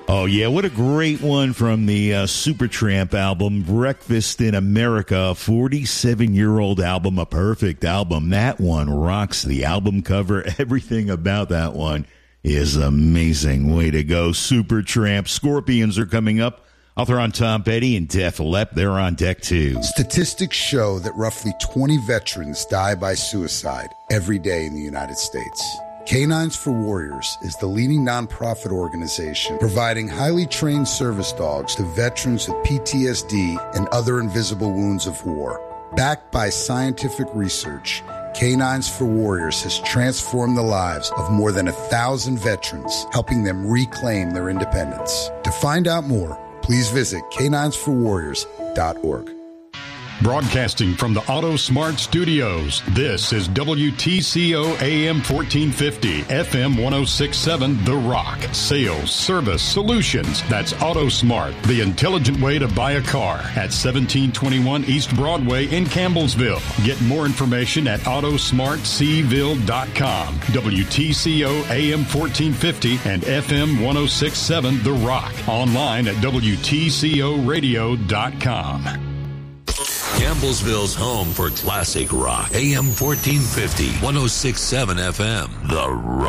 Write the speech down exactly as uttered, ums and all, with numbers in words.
Oh, yeah, what a great one from the uh, Supertramp album, Breakfast in America, forty-seven-year-old album, a perfect album. That one rocks. The album cover, everything about that one is amazing. Way to go, Supertramp. Scorpions are coming up. I'll throw on Tom Petty and Def Leppard. They're on deck, too. Statistics show that roughly twenty veterans die by suicide every day in the United States. Canines for Warriors is the leading nonprofit organization providing highly trained service dogs to veterans with P T S D and other invisible wounds of war. Backed by scientific research, Canines for Warriors has transformed the lives of more than a thousand veterans, helping them reclaim their independence. To find out more, please visit canines for warriors dot org. Broadcasting from the Auto Smart Studios, this is W T C O A M fourteen fifty, F M one oh six point seven, The Rock. Sales, service, solutions. That's Auto Smart, the intelligent way to buy a car at seventeen twenty-one East Broadway in Campbellsville. Get more information at auto smart c ville dot com. W T C O A M fourteen fifty and F M one oh six point seven, The Rock. Online at W T C O radio dot com. Campbellsville's home for classic rock. A M fourteen fifty, one oh six point seven F M. The Rock.